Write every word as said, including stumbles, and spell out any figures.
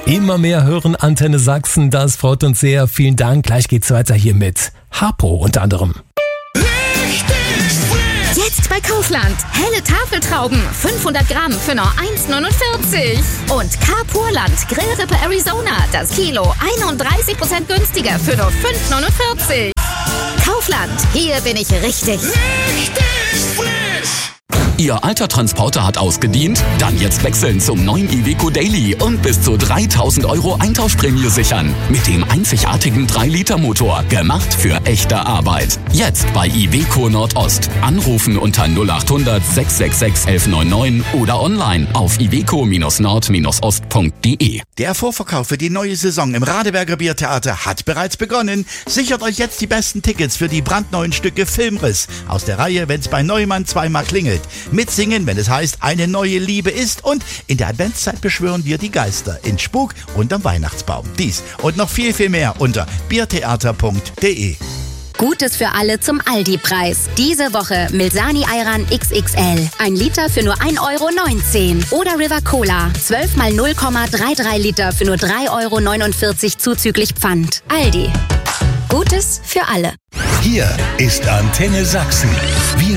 immer mehr hören Antenne Sachsen. Das freut uns sehr. Vielen Dank. Gleich geht's weiter hier mit Harpo unter anderem. Jetzt bei Kaufland. Helle Tafeltrauben, fünfhundert Gramm für nur eins neunundvierzig. Und Carpurland Grillrippe Arizona, das Kilo einunddreißig Prozent günstiger für nur fünf neunundvierzig. Kaufland, hier bin ich richtig. Richtig frisch! Ihr alter Transporter hat ausgedient? Dann jetzt wechseln zum neuen Iveco Daily und bis zu dreitausend Euro Eintauschprämie sichern. Mit dem einzigartigen drei Liter Motor. Gemacht für echte Arbeit. Jetzt bei Iveco Nordost. Anrufen unter null acht hundert sechs sechs sechs elf neun neun oder online auf iveco nord ost punkt de. Der Vorverkauf für die neue Saison im Radeberger Biertheater hat bereits begonnen. Sichert euch jetzt die besten Tickets für die brandneuen Stücke Filmriss aus der Reihe Wenn's bei Neumann zweimal klingelt. Mitsingen, wenn es heißt, eine neue Liebe ist, und in der Adventszeit beschwören wir die Geister in Spuk unterm Weihnachtsbaum. Dies und noch viel, viel mehr unter biertheater punkt de. Gutes für alle zum Aldi-Preis. Diese Woche Milsani Ayran X X L. Ein Liter für nur ein Euro neunzehn. Oder River Cola. zwölf mal null Komma dreiunddreißig Liter für nur drei Euro neunundvierzig zuzüglich Pfand. Aldi. Gutes für alle. Hier ist Antenne Sachsen. Wir